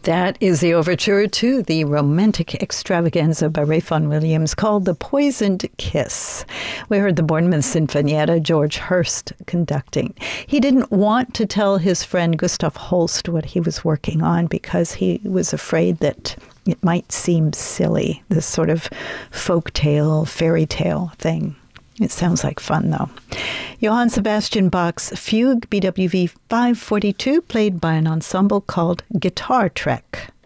That is the overture to the romantic extravaganza by Ralph Vaughan Williams called The Poisoned Kiss. We heard the Bournemouth Sinfonietta, George Hurst conducting. He didn't want to tell his friend Gustav Holst what he was working on because he was afraid that it might seem silly, this sort of folk tale, fairy tale thing. It sounds like fun, though. Johann Sebastian Bach's Fugue, BWV 542, played by an ensemble called Guitar Trek.